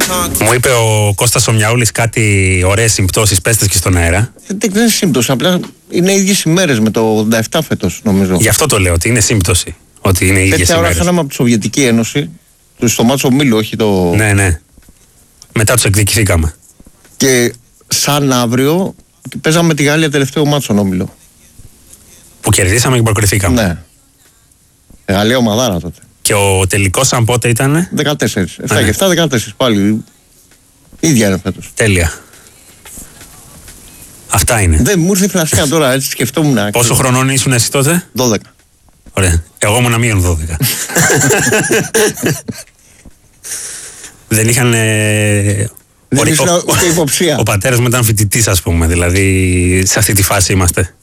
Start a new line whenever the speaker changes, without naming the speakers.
Μου είπε ο Κώστας ο Μιαούλης κάτι ωραίες συμπτώσεις, πες τες και στον αέρα.
Δεν είναι σύμπτωση, απλά είναι οι ίδιες ημέρες με το 87 φέτος, νομίζω.
Γι' αυτό το λέω, ότι είναι σύμπτωση. Ότι είναι οι ίδιες
τέτοια ώρα
ημέρες.
χάναμε από τη Σοβιετική Ένωση, στο μάτσο ομίλου, όχι το.
Ναι, ναι. Μετά τους εκδικηθήκαμε.
Και σαν αύριο παίζαμε τη Γαλλία τελευταίο μάτσο στον όμιλο.
Που κερδίσαμε και προκριθήκαμε.
Ναι. Γαλλία ομαδάρα τότε.
Και ο τελικός σαν πότε ήτανε?
14. 7 και 7, 14 πάλι. Ίδια είναι φέτος.
Τέλεια. Αυτά είναι.
Δεν μου ήρθε η φλασιά τώρα, έτσι σκεφτόμουν.
Πόσο χρονών ήσουν εσύ τότε?
12.
Ωραία. Εγώ ήμουν μείον 12. Δεν είχαν.
Δεν ήσουν ούτε υποψία.
Ο πατέρας μου ήταν φοιτητής, ας πούμε. Δηλαδή, σε αυτή τη φάση είμαστε.